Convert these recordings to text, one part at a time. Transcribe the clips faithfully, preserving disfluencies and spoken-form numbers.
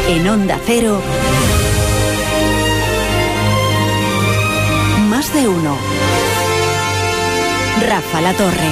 En Onda Cero, Más de Uno. Rafa La Torre.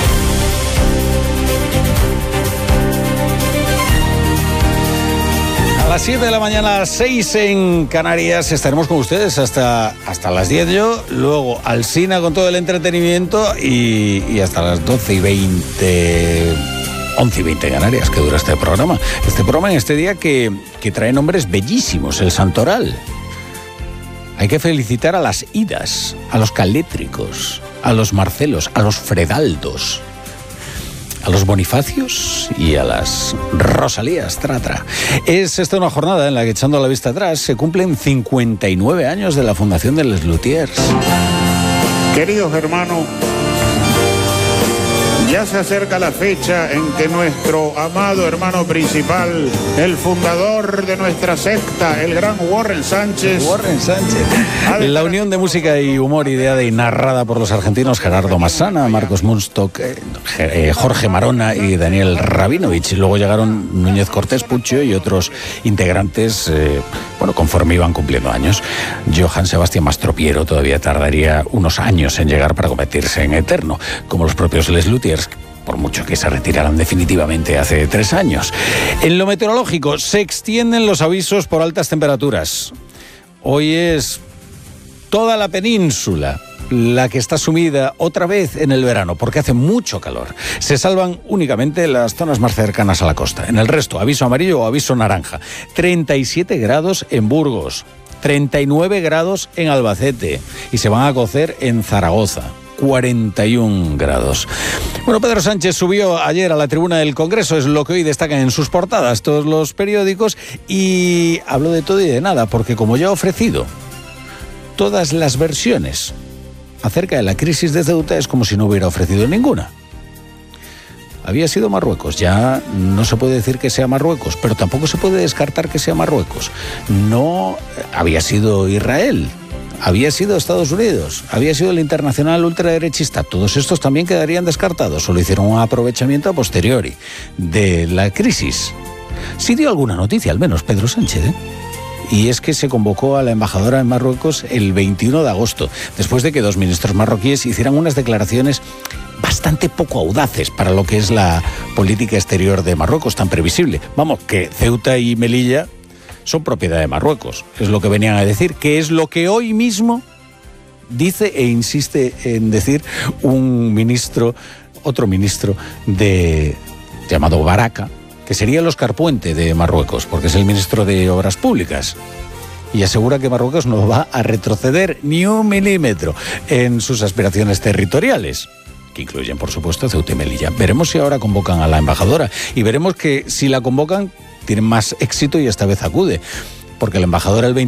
A las siete de la mañana, seis en Canarias, estaremos con ustedes hasta, hasta las diez yo, luego Alsina con todo el entretenimiento y, y hasta las doce y veinte, once y veinte en Canarias, que dura este programa. Este programa en este día que, que trae nombres bellísimos, el Santoral. Hay que felicitar a las Idas, a los Calétricos, a los Marcelos, a los Fredaldos, a los Bonifacios y a las Rosalías Tratra. Es esta una jornada en la que, echando la vista atrás, se cumplen cincuenta y nueve años de la fundación de Les Luthiers. Queridos hermanos, ya se acerca la fecha en que nuestro amado hermano principal, el fundador de nuestra secta, el gran Warren Sánchez. Warren Sánchez. La unión de música y humor ideada y narrada por los argentinos Gerardo Massana, Marcos Munstock, eh, Jorge Marona y Daniel Rabinovich. Luego llegaron Núñez Cortés Puccio y otros integrantes, eh, bueno, conforme iban cumpliendo años. Johann Sebastián Mastropiero todavía tardaría unos años en llegar para convertirse en eterno, como los propios Les Luthiers, por mucho que se retiraran definitivamente hace tres años. En lo meteorológico, se extienden los avisos por altas temperaturas. Hoy es toda la península la que está sumida otra vez en el verano, porque hace mucho calor. Se salvan únicamente las zonas más cercanas a la costa. En el resto, aviso amarillo o aviso naranja. treinta y siete grados en Burgos, treinta y nueve grados en Albacete y se van a cocer en Zaragoza. cuarenta y un grados. Bueno, Pedro Sánchez subió ayer a la tribuna del Congreso, es lo que hoy destacan en sus portadas todos los periódicos, y habló de todo y de nada, porque como ya ha ofrecido todas las versiones acerca de la crisis de Ceuta, es como si no hubiera ofrecido ninguna. Había sido Marruecos, ya no se puede decir que sea Marruecos, pero tampoco se puede descartar que sea Marruecos. No había sido Israel, había sido Estados Unidos, había sido el internacional ultraderechista. Todos estos también quedarían descartados, solo hicieron un aprovechamiento a posteriori de la crisis. Sí dio alguna noticia, al menos Pedro Sánchez, ¿eh? Y es que se convocó a la embajadora en Marruecos el veintiuno de agosto, después de que dos ministros marroquíes hicieran unas declaraciones bastante poco audaces para lo que es la política exterior de Marruecos, tan previsible. Vamos, que Ceuta y Melilla son propiedad de Marruecos, es lo que venían a decir, que es lo que hoy mismo dice e insiste en decir un ministro, otro ministro de llamado Baraka, que sería el Óscar Puente de Marruecos, porque es el ministro de Obras Públicas, y asegura que Marruecos no va a retroceder ni un milímetro en sus aspiraciones territoriales, que incluyen, por supuesto, Ceuta y Melilla. Veremos si ahora convocan a la embajadora, y veremos que si la convocan tienen más éxito y esta vez acude, porque la embajadora el veinte